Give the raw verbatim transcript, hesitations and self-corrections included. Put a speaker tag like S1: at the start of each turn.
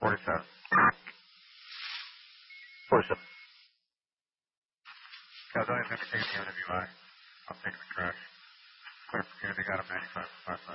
S1: forty-seven. forty-seven. Yeah, don't even indicate the N W I. I'm taking the crash. Clear for community, got a ninety-five.